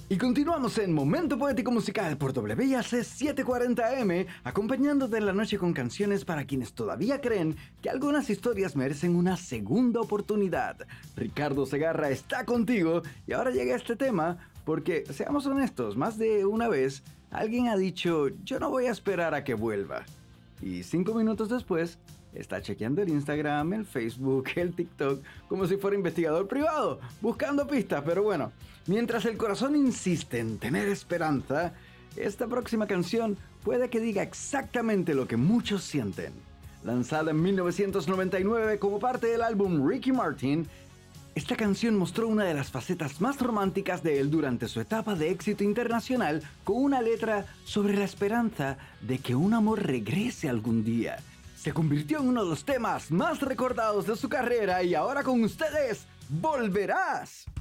Y continuamos en Momento Poético Musical por WIAC 740M, acompañándote en la noche con canciones para quienes todavía creen que algunas historias merecen una segunda oportunidad. Ricardo Segarra está contigo y ahora llega este tema porque, seamos honestos, más de una vez alguien ha dicho yo no voy a esperar a que vuelva. Y 5 minutos después está chequeando el Instagram, el Facebook, el TikTok, como si fuera investigador privado, buscando pistas. Pero bueno, mientras el corazón insiste en tener esperanza, esta próxima canción puede que diga exactamente lo que muchos sienten. Lanzada en 1999 como parte del álbum Ricky Martin, esta canción mostró una de las facetas más románticas de él durante su etapa de éxito internacional, con una letra sobre la esperanza de que un amor regrese algún día. Se convirtió en uno de los temas más recordados de su carrera y ahora con ustedes, Volverás.